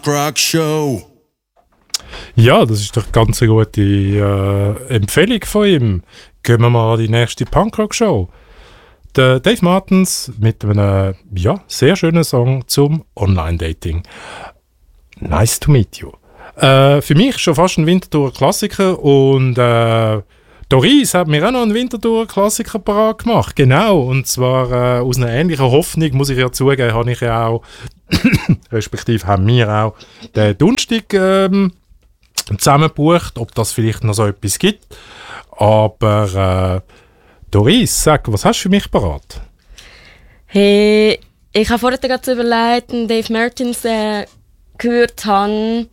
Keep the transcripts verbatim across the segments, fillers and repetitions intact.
Rock Show. Ja, das ist doch eine ganz gute äh, Empfehlung von ihm. Gehen wir mal an die nächste Punkrock-Show. Der Dave Martins mit einem ja, sehr schönen Song zum Online-Dating. Nice to meet you. Äh, für mich schon fast ein Winterthur-Klassiker und äh, Doris hat mir auch noch einen Winterthur-Klassiker parat gemacht. Genau, und zwar äh, aus einer ähnlichen Hoffnung, muss ich ja zugeben, habe ich ja auch, respektive haben wir auch, den Donnerstag ähm, zusammen gebucht, ob das vielleicht noch so etwas gibt. Aber äh, Doris, sag, was hast du für mich parat? Hey, ich habe vorhin gerade zu überlegen, Dave Martins äh, gehört habe.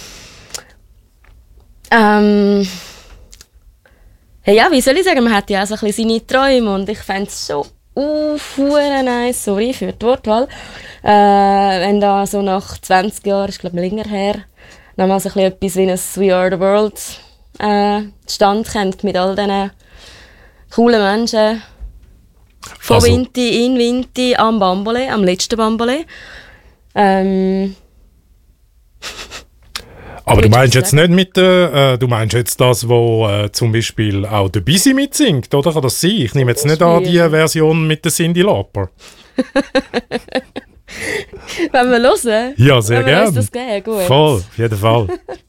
Ähm, hey, ja, wie soll ich sagen, man hat ja auch so ein bisschen seine Träume und ich fände es so uh, nice, sorry für die Wortwahl, äh, wenn da so nach zwanzig Jahren, ich glaube länger her, nochmal so ein bisschen etwas wie ein We Are The World äh, zustande kommt mit all diesen coolen Menschen. Von Also, Vinti in Vinti am Bambole, am letzten Bambole. Ähm. aber du meinst jetzt nicht mit der, äh, du meinst jetzt das, wo äh, zum Beispiel auch der Busy mitsingt, oder? Kann das sein? Ich nehme jetzt nicht an die Version mit der Cyndi Lauper. Wenn wir hören? Ja, sehr Wenn wir uns gerne. das geben, gut. Voll, auf jeden Fall.